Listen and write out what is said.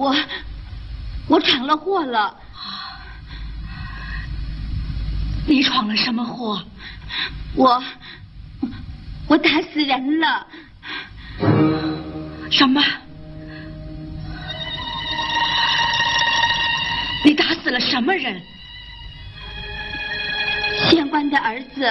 我闯了祸了。 你闯了什么祸？ 我打死人了。 什么？你打死了什么人？ 县官的儿子。